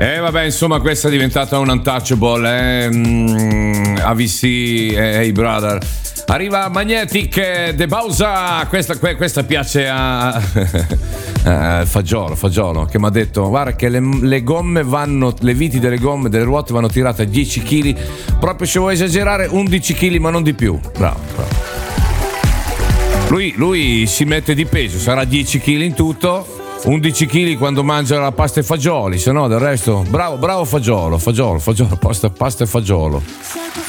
Vabbè, insomma, questa è diventata un untouchable, AVC, hey brother. Arriva Magnetic, De Bausa, questa piace a Fagiolo, che mi ha detto, guarda che le gomme vanno, le viti delle gomme, delle ruote vanno tirate a 10 kg, proprio se vuoi esagerare 11 kg ma non di più. Bravo. Lui si mette di peso, sarà 10 kg in tutto. 11 kg quando mangia la pasta e fagioli, se no del resto bravo Fagiolo, pasta e fagiolo.